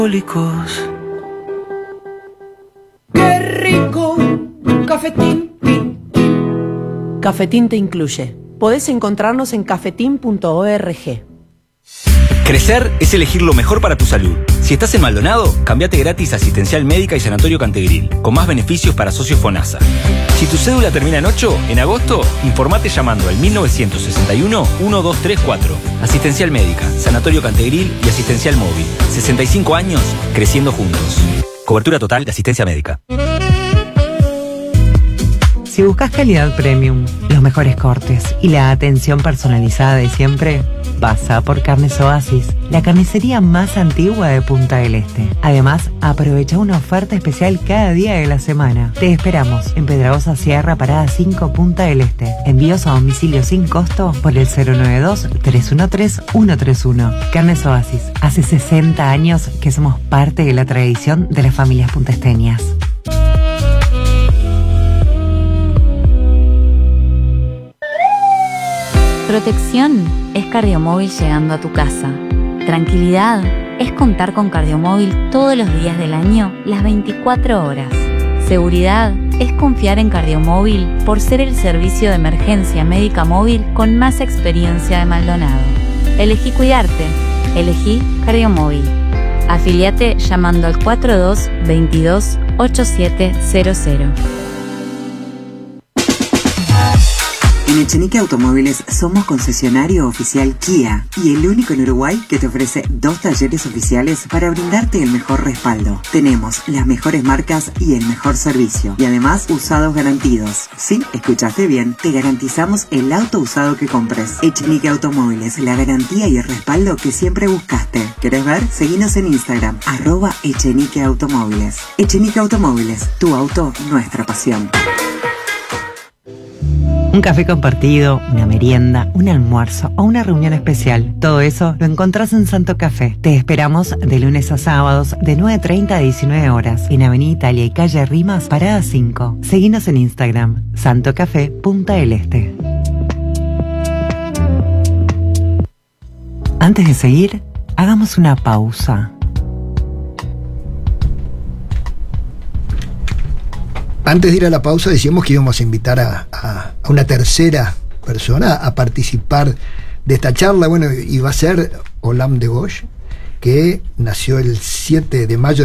¡Qué rico! Cafetín. Cafetín te incluye. Podés encontrarnos en cafetín.org. Crecer es elegir lo mejor para tu salud. Si estás en Maldonado, cambiate gratis a Asistencial Médica y Sanatorio Cantegril, con más beneficios para socios FONASA. Si tu cédula termina en 8, en agosto, informate llamando al 1961-1234. Asistencial Médica, Sanatorio Cantegril y Asistencial Móvil. 65 años, creciendo juntos. Cobertura total de asistencia médica. Si buscas calidad premium, los mejores cortes y la atención personalizada de siempre, pasa por Carnes Oasis, la carnicería más antigua de Punta del Este. Además, aprovecha una oferta especial cada día de la semana. Te esperamos en Pedragosa Sierra, Parada 5, Punta del Este. Envíos a domicilio sin costo por el 092-313-131. Carnes Oasis, hace 60 años que somos parte de la tradición de las familias puntesteñas. Protección es Cardiomóvil llegando a tu casa. Tranquilidad es contar con Cardiomóvil todos los días del año, las 24 horas. Seguridad es confiar en Cardiomóvil por ser el servicio de emergencia médica móvil con más experiencia de Maldonado. Elegí cuidarte. Elegí Cardiomóvil. Afiliate llamando al 4222-8700. En Echenique Automóviles somos concesionario oficial Kia y el único en Uruguay que te ofrece 2 talleres oficiales para brindarte el mejor respaldo. Tenemos las mejores marcas y el mejor servicio. Y además, usados garantidos. Sí, escuchaste bien. Te garantizamos el auto usado que compres. Echenique Automóviles, la garantía y el respaldo que siempre buscaste. ¿Querés ver? Seguinos en Instagram, @Echenique Automóviles. Echenique Automóviles, tu auto, nuestra pasión. Un café compartido, una merienda, un almuerzo o una reunión especial. Todo eso lo encontrás en Santo Café. Te esperamos de lunes a sábados de 9:30 a 19 horas en Avenida Italia y Calle Rimas, Parada 5. Seguinos en Instagram, Santo Café Punta del Este. Antes de seguir, hagamos una pausa. Antes de ir a la pausa decíamos que íbamos a invitar a una tercera persona a participar de esta charla. Bueno, y va a ser Olympe de Gouges, que nació el 7 de mayo de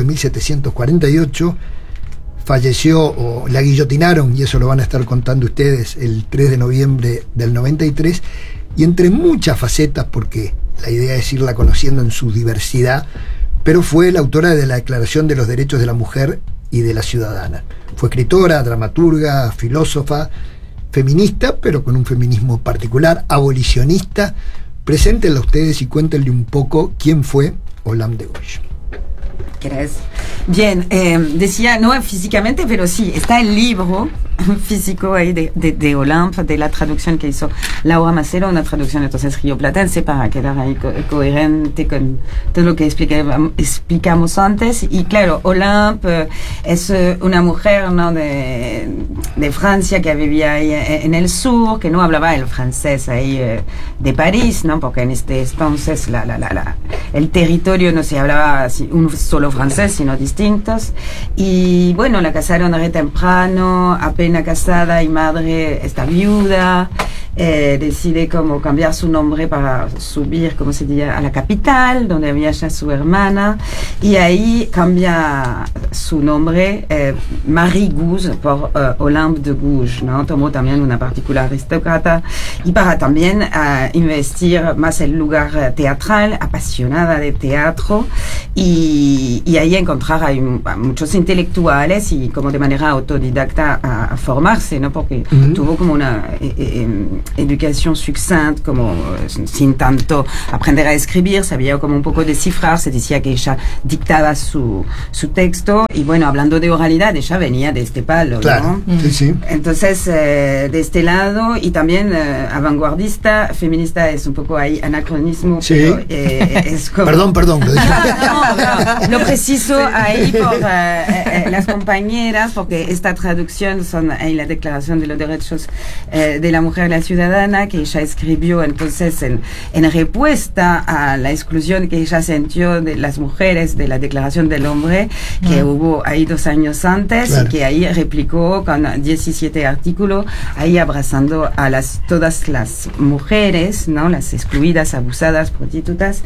1748, falleció o la guillotinaron, y eso lo van a estar contando ustedes, el 3 de noviembre del 93, y entre muchas facetas, porque la idea es irla conociendo en su diversidad, pero fue la autora de la Declaración de los Derechos de la Mujer y de la Ciudadana. Fue escritora, dramaturga, filósofa, feminista, pero con un feminismo particular, abolicionista. Preséntenla ustedes y cuéntenle un poco quién fue Olympe de Gouges. ¿Querés? Bien, decía, no físicamente, pero sí, está el libro físico ahí de Olympe, de la traducción que hizo Laura Macero, una traducción entonces rioplatense para quedar ahí coherente con todo lo que explicamos antes. Y claro, Olympe es una mujer, ¿no?, de Francia que vivía ahí en el sur, que no hablaba el francés ahí de París, ¿no?, porque en entonces el territorio no se hablaba un solo francés, sino distintos. Y bueno, la casaron re temprano, apenas casada y madre, está viuda, decide como cambiar su nombre para subir, como se dice, a la capital, donde había ya su hermana, y ahí cambia su nombre, Marie Gouges, por Olympe de Gouges, ¿no? Tomó también una particular aristócrata, y para también investir más el lugar teatral, apasionada de teatro, y ahí encontrar a muchos intelectuales y como de manera autodidacta a formarse, ¿no? Porque tuvo como una educación succinta, como sin tanto aprender a escribir, sabía como un poco descifrar, se decía que ella dictaba su texto, y bueno, hablando de oralidad, ella venía de este palo, claro, ¿no? Sí, sí. Entonces, de este lado, y también vanguardista, feminista es un poco ahí anacronismo, sí. Pero es como... Perdón. Lo preciso ahí por las compañeras, porque esta traducción son ahí la Declaración de los Derechos de la Mujer y la Ciudadana, ciudadana que ella escribió entonces en respuesta a la exclusión que ella sintió de las mujeres de la Declaración del Hombre, que hubo ahí 2 años antes, y que ahí replicó con 17 artículos, ahí abrazando a todas las mujeres, ¿no? Las excluidas, abusadas, prostitutas,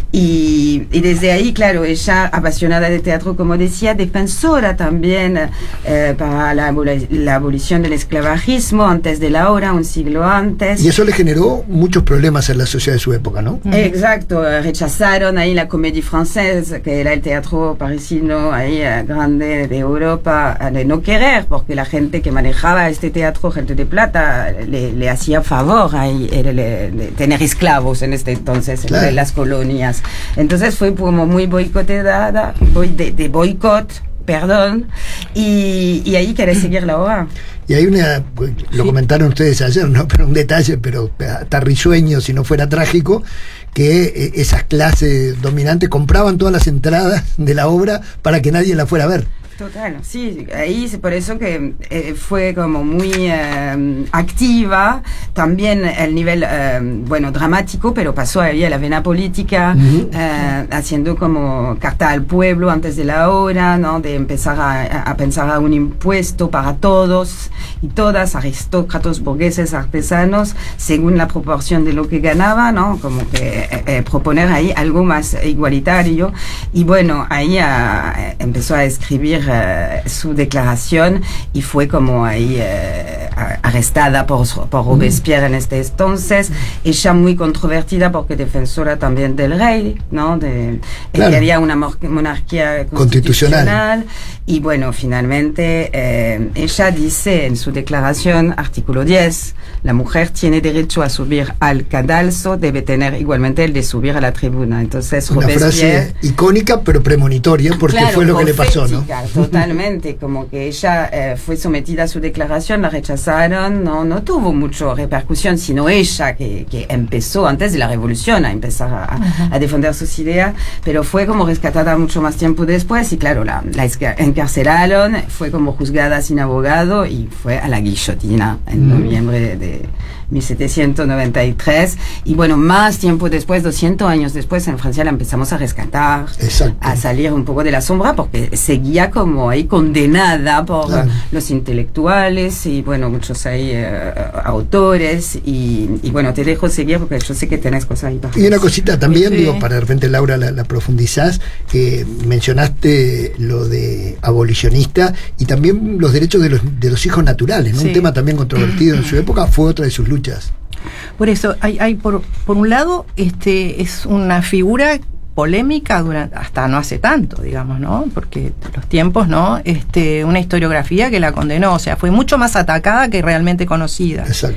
y desde ahí, claro, ella apasionada de teatro, como decía, defensora también para la abolición del esclavagismo antes de la hora, un siglo antes. Y eso le generó muchos problemas en la sociedad de su época, ¿no? Exacto, rechazaron ahí la Comédie Française, que era el teatro parisino ahí grande de Europa, de no querer, porque la gente que manejaba este teatro, gente de plata, le hacía favor ahí de tener esclavos en este entonces, claro, en las colonias. Entonces fue como muy boicoteada, de boicot, perdón, y ahí quiere seguir la obra. Y hay lo comentaron ustedes ayer, ¿no? Pero un detalle, pero hasta risueño, si no fuera trágico, que esas clases dominantes compraban todas las entradas de la obra para que nadie la fuera a ver. Total, sí, ahí por eso que fue como muy activa, también el nivel, dramático, pero pasó ahí a la vena política, haciendo como carta al pueblo antes de la hora, ¿no? De empezar a pensar a un impuesto para todos y todas, aristócratas, burgueses, artesanos, según la proporción de lo que ganaba, ¿no? Como que proponer ahí algo más igualitario, y bueno, ahí empezó a escribir su declaración y fue como ahí arrestada por Robespierre en este entonces. Ella muy controvertida porque defensora también del rey, ¿no? Claro. Quería una monarquía constitucional. Y bueno, finalmente ella dice en su declaración, artículo 10, la mujer tiene derecho a subir al cadalso, debe tener igualmente el de subir a la tribuna. Entonces una frase icónica pero premonitoria, porque claro, fue lo que le pasó, ¿no? Totalmente, como que ella fue sometida a su declaración, la rechazaron, no tuvo mucha repercusión, sino ella que empezó antes de la revolución a empezar a defender sus ideas, pero fue como rescatada mucho más tiempo después, y claro, la encarcelaron, fue como juzgada sin abogado y fue a la guillotina en noviembre de 1793, y bueno, más tiempo después, 200 años después, en Francia la empezamos a rescatar. Exacto. A salir un poco de la sombra, porque seguía como ahí condenada por los intelectuales y bueno, muchos ahí autores, y bueno, te dejo seguir porque yo sé que tenés cosas ahí para... Y una cosita también, digo, para de repente Laura la profundizás, mencionaste lo de abolicionista y también los derechos de los hijos naturales, ¿no? Un tema también controvertido en su época, fue otra de sus luchas. Por eso, hay por un lado, es una figura polémica hasta no hace tanto, digamos, ¿no? Porque los tiempos, ¿no? Una historiografía que la condenó, o sea, fue mucho más atacada que realmente conocida. Exacto.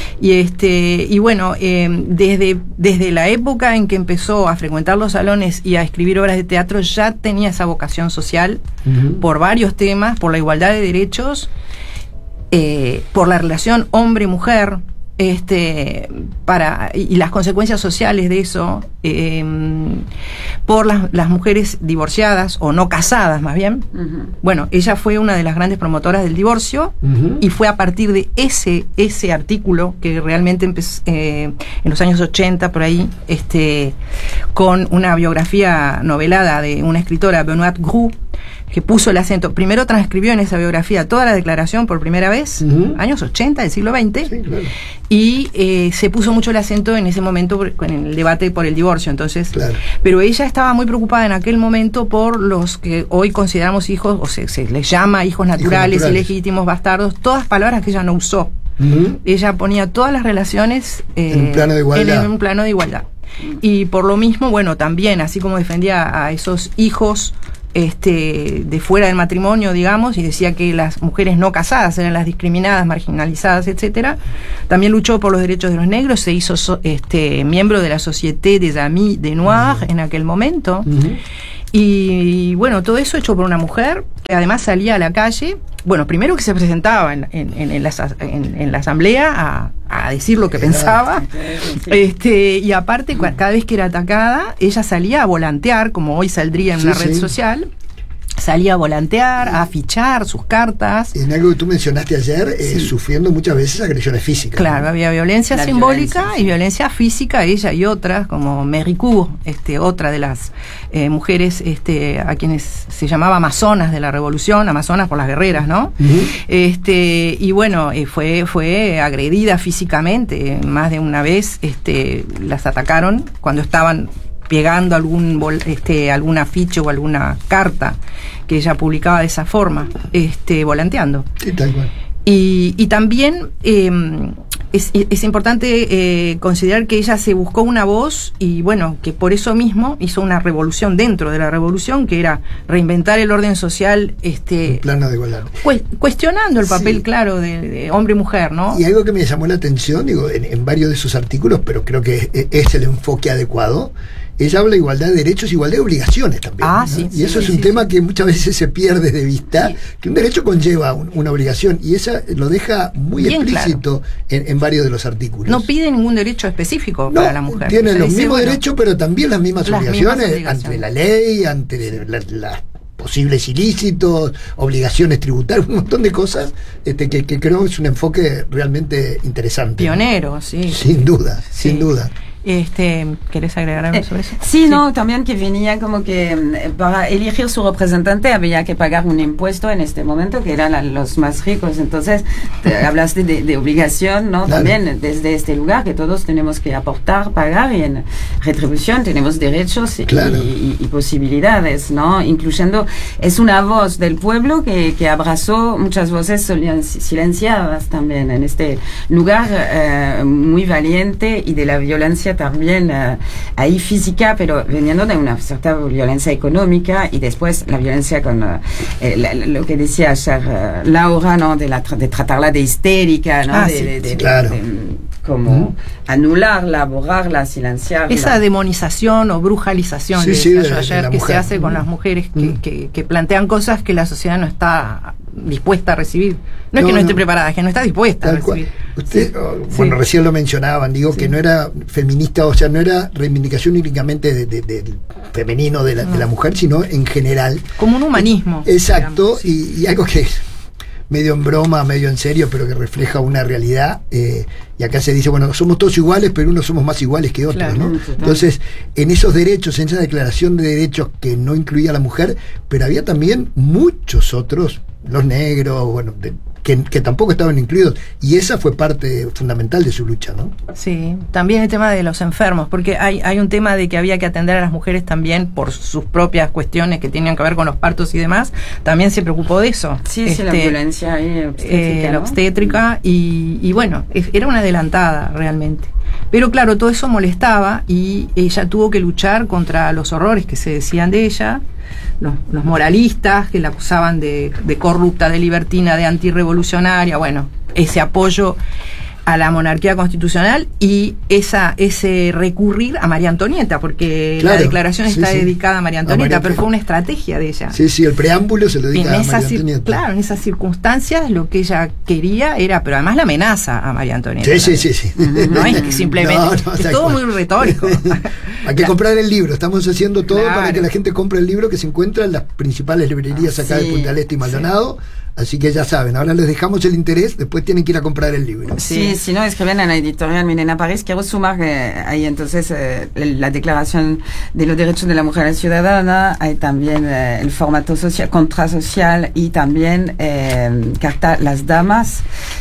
Y bueno, desde la época en que empezó a frecuentar los salones y a escribir obras de teatro, ya tenía esa vocación social por varios temas, por la igualdad de derechos, por la relación hombre-mujer, y las consecuencias sociales de eso, por las mujeres divorciadas o no casadas más bien. Bueno, ella fue una de las grandes promotoras del divorcio, y fue a partir de ese artículo que realmente empezó en los años 80 por ahí, con una biografía novelada de una escritora, Benoît Groux, que puso el acento, primero transcribió en esa biografía toda la declaración por primera vez, años 80 del siglo XX, sí, claro. Y se puso mucho el acento en ese momento en el debate por el divorcio, entonces, claro. Pero ella estaba muy preocupada en aquel momento por los que hoy consideramos hijos, o se les llama hijos naturales, ilegítimos, bastardos, todas palabras que ella no usó. Ella ponía todas las relaciones en un plano de igualdad. En un plano de igualdad. Y por lo mismo, bueno, también, así como defendía a esos hijos de fuera del matrimonio, digamos, y decía que las mujeres no casadas eran las discriminadas, marginalizadas, etcétera. También luchó por los derechos de los negros, se hizo miembro de la Société des Amis des Noirs en aquel momento. Y bueno, todo eso hecho por una mujer que además salía a la calle, bueno, primero que se presentaba en la asamblea a decir lo que pensaba, y aparte cada vez que era atacada ella salía a volantear, como hoy saldría en una red social, salía a volantear, a fichar sus cartas. En algo que tú mencionaste ayer, sufriendo muchas veces agresiones físicas. Claro, ¿no? había violencia simbólica violencia, y violencia física, ella y otras, como Méricourt, otra de las mujeres a quienes se llamaba Amazonas de la Revolución, Amazonas por las guerreras, ¿no? Y bueno, fue agredida físicamente más de una vez, las atacaron cuando estaban pegando algún afiche o alguna carta que ella publicaba de esa forma, volanteando. Sí, tal cual. Y también es importante considerar que ella se buscó una voz y bueno, que por eso mismo hizo una revolución dentro de la revolución, que era reinventar el orden social, en plano de igualdad. Cuestionando el papel, claro, de hombre y mujer, ¿no? Y algo que me llamó la atención, digo, en varios de sus artículos, pero creo que es el enfoque adecuado. Ella habla de igualdad de derechos y igualdad de obligaciones también. ¿No? Sí. Y eso es un tema que muchas veces se pierde de vista, que un derecho conlleva una obligación, y esa lo deja muy bien explícito, claro, en varios de los artículos. No pide ningún derecho específico para la mujer. Tiene los mismos derechos, pero también las mismas obligaciones ante la ley, ante las posibles ilícitos, obligaciones tributarias, un montón de cosas que creo que es un enfoque realmente interesante. Pionero, ¿no? Sí. Sin duda, sin duda. ¿Querés agregar algo sobre eso? Sí, no, también que venía como que para elegir su representante había que pagar un impuesto en este momento, que eran los más ricos. Entonces, hablaste de obligación, ¿no? Claro. También desde este lugar que todos tenemos que aportar, pagar, y en retribución tenemos derechos claro, y posibilidades, ¿no? Incluyendo, es una voz del pueblo que abrazó muchas voces silenciadas también en este lugar muy valiente, y de la violencia también ahí física, pero veniendo de una cierta violencia económica, y después la violencia con lo que decía ayer Laura, ¿no? De tratarla de histérica, ¿no? Claro. Como anularla, borrarla, silenciarla. Esa demonización o brujalización ayer, que se hace con las mujeres que plantean cosas que la sociedad no está dispuesta a recibir. No es que no esté preparada, es que no está dispuesta a recibir. Usted, bueno, recién lo mencionaban, digo, que no era feminista, o sea, no era reivindicación únicamente del femenino de la mujer, sino en general. Como un humanismo. Exacto, y algo que medio en broma, medio en serio, pero que refleja una realidad, y acá se dice, bueno, somos todos iguales, pero unos somos más iguales que otros, claro, ¿no? Entonces, en esos derechos, en esa declaración de derechos que no incluía a la mujer, pero había también muchos otros, los negros, bueno, que tampoco estaban incluidos, y esa fue parte fundamental de su lucha, ¿no? Sí, también el tema de los enfermos, porque hay un tema de que había que atender a las mujeres también por sus propias cuestiones que tenían que ver con los partos y demás, también se preocupó de eso. Sí, la violencia obstétrica, la obstétrica, y bueno, era una adelantada realmente. Pero claro, todo eso molestaba, y ella tuvo que luchar contra los horrores que se decían de ella, los moralistas que la acusaban de corrupta, de libertina, de antirrevolucionaria, bueno, ese apoyo a la monarquía constitucional y ese recurrir a María Antonieta, porque claro, la declaración está dedicada a María Antonieta, pero fue una estrategia de ella. Sí, el preámbulo se lo dedica a María Antonieta. Claro, en esas circunstancias lo que ella quería era, pero además la amenaza a María Antonieta. Sí. No es que simplemente, es todo muy retórico. Hay que comprar el libro, estamos haciendo todo para que la gente compre el libro, que se encuentra en las principales librerías acá de Punta del Este y Maldonado. Así que ya saben, ahora les dejamos el interés, después tienen que ir a comprar el libro. Sí, si no, escriben en la editorial Milena París. Quiero sumar que hay entonces la Declaración de los Derechos de la Mujer Ciudadana, hay también el formato social, contrasocial, y también Carta Las Damas.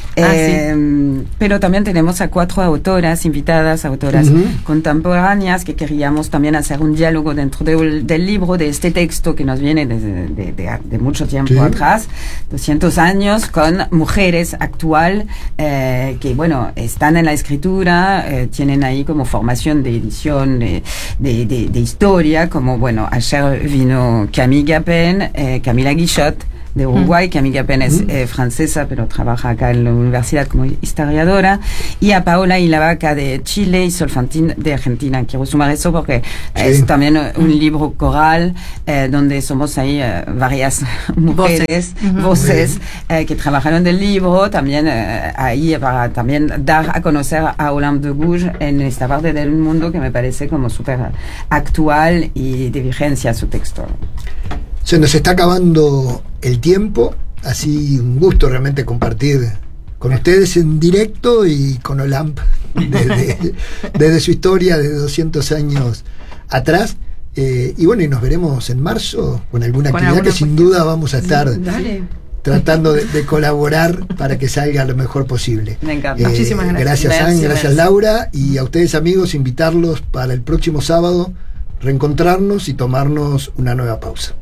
Pero también tenemos a 4 autoras invitadas, autoras contemporáneas, que queríamos también hacer un diálogo dentro del libro, de este texto que nos viene de mucho tiempo atrás, 200 años, con mujeres actual que, bueno, están en la escritura, tienen ahí como formación de edición, de historia, como, bueno, ayer vino Camila Guichot, de Uruguay, que Camila Pen es francesa, pero trabaja acá en la universidad como historiadora, y a Paola Ilavaca de Chile y Solfantín de Argentina. Quiero sumar eso porque es también un libro coral, donde somos ahí varias mujeres, voces que trabajaron del libro, también ahí para también dar a conocer a Olympe de Gouges en esta parte del mundo que me parece como súper actual y de vigencia su texto. Se nos está acabando el tiempo, así un gusto realmente compartir con ustedes en directo y con Olamp desde su historia de 200 años atrás. Y bueno, y nos veremos en marzo con alguna actividad que sin duda vamos a estar tratando de colaborar para que salga lo mejor posible. Me encanta. Muchísimas gracias. Gracias, Anne, gracias, Laura, y a ustedes, amigos, invitarlos para el próximo sábado, reencontrarnos y tomarnos una nueva pausa.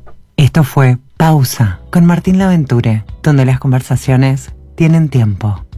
Esto fue Pausa con Martín Laventure, donde las conversaciones tienen tiempo.